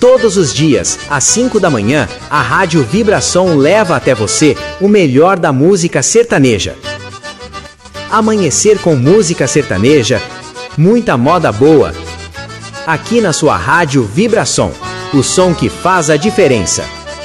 Todos os dias, às 5 da manhã, a Rádio Vibração leva até você o melhor da música sertaneja. Amanhecer com música sertaneja, muita moda boa. Aqui na sua Rádio Vibração, o som que faz a diferença.